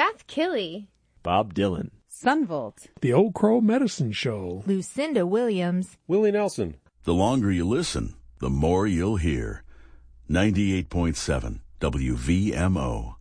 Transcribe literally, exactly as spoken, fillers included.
Beth Killey, Bob Dylan, Sunvolt, The Old Crow Medicine Show, Lucinda Williams, Willie Nelson. The longer you listen, the more you'll hear. ninety-eight point seven W V M O.